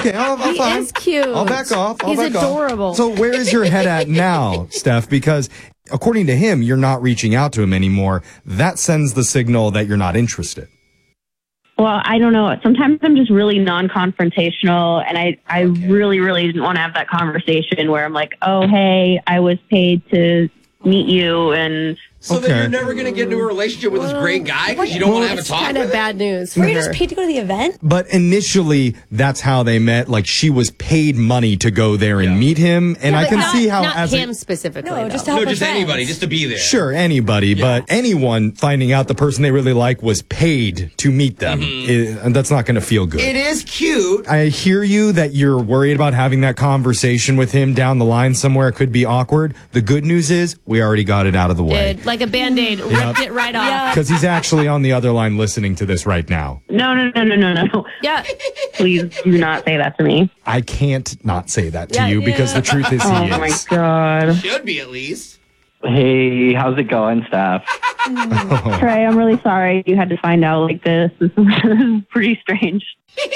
Okay, I'm He fine. is cute. I'll back off. He's adorable. So where is your head at now, Steph? Because according to him, you're not reaching out to him anymore. That sends the signal that you're not interested. Well, I don't know. Sometimes I'm just really non-confrontational, and I really, really didn't want to have that conversation where I'm like, oh, hey, I was paid to meet you, and... So then you're never going to get into a relationship with this great guy because you don't want to have a talk It's kind with of him? bad news. Were you just paid to go to the event? But initially, that's how they met. Like, she was paid money to go there and meet him. And I can see how... Not as him specifically. No, just to No, help just her friends. anybody, just to be there. Sure, anybody, but anyone finding out the person they really like was paid to meet them, and that's not going to feel good. It is cute. I hear you that you're worried about having that conversation with him down the line somewhere. It could be awkward. The good news is we already got it out of the way. Did like a Band-Aid, ripped it right off. Because he's actually on the other line listening to this right now. No. Yeah. Please do not say that to me. I can't not say that to you because the truth is he Oh, is. my God. Should be at least. Hey, how's it going, Steph? Trey, I'm really sorry you had to find out like this. This is pretty strange.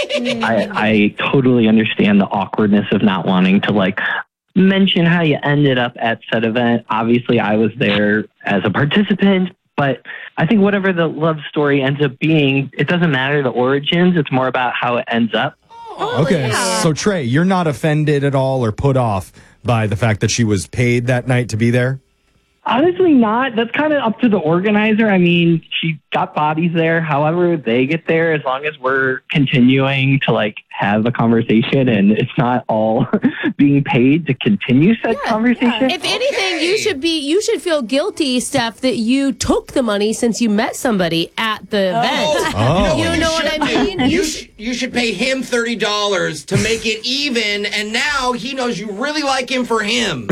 I totally understand the awkwardness of not wanting to like mention how you ended up at said event. Obviously, I was there as a participant, but I think whatever the love story ends up being, it doesn't matter the origins. It's more about how it ends up. Okay, so Trey, you're not offended at all or put off by the fact that she was paid that night to be there? Honestly, not. That's kind of up to the organizer. I mean, she got bodies there. However they get there, as long as we're continuing to like have a conversation and it's not all being paid to continue said conversation. If anything, you should feel guilty, Steph, that you took the money since you met somebody at the event. Oh. You know what I mean? You should pay him $30 to make it even, and now he knows you really like him for him.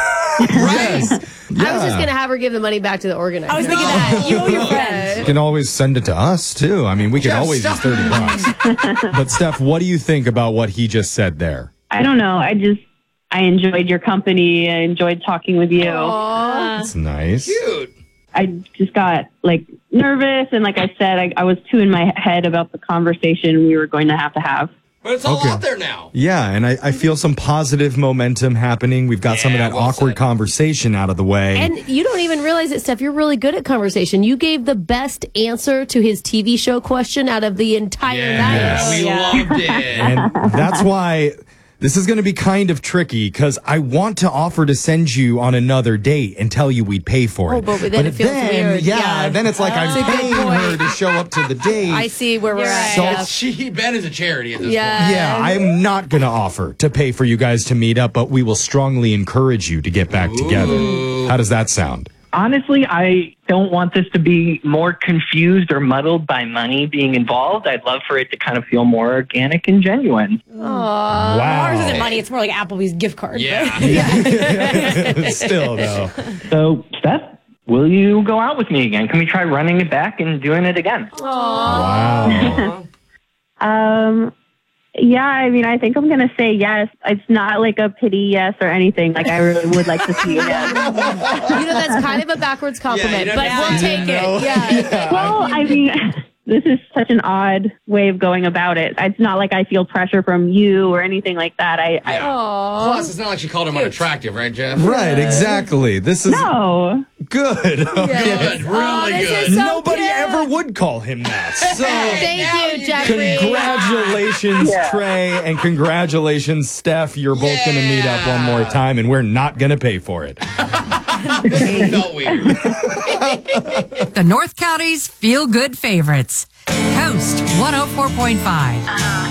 Right? I was just going to have her give the money back to the organizer. I was thinking that. You owe your friends. You can always send it to us, too. I mean, we can always use $30. But, Steph, what do you think about what he just said there? I don't know. I enjoyed your company. I enjoyed talking with you. That's nice. Cute. I just got like nervous. And like I said, I was too in my head about the conversation we were going to have. But it's all out there now. Yeah, and I feel some positive momentum happening. We've got some of that awkward conversation out of the way. And you don't even realize it, Steph. You're really good at conversation. You gave the best answer to his TV show question out of the entire night. We loved it. And that's why this is going to be kind of tricky because I want to offer to send you on another date and tell you we'd pay for it. But then it feels weird. Yeah, then it's like I'm paying her to show up to the date. I see where we're at. Ben is a charity at this point. Yeah, I'm not going to offer to pay for you guys to meet up, but we will strongly encourage you to get back together. How does that sound? Honestly, I don't want this to be more confused or muddled by money being involved. I'd love for it to kind of feel more organic and genuine. Ours isn't money. It's more like Applebee's gift card. Yeah. Still, though. So, Steph, will you go out with me again? Can we try running it back and doing it again? Wow. Yeah, I mean, I think I'm going to say yes. It's not like a pity yes or anything. Like, I really would like to see you again. You know, that's kind of a backwards compliment, but we'll take it. Yeah. Well, I mean, this is such an odd way of going about it. It's not like I feel pressure from you or anything like that. Plus, it's not like she called him unattractive, right, Jeff? Right, exactly. This is No. good. Good, really this good. is so Nobody cute. ever would call him that. So, Thank you, Jeffrey. congratulations, Trey, and congratulations, Steph. You're both going to meet up one more time, and we're not going to pay for it. It felt weird. The North County's Feel Good Favorites. Coast 104.5.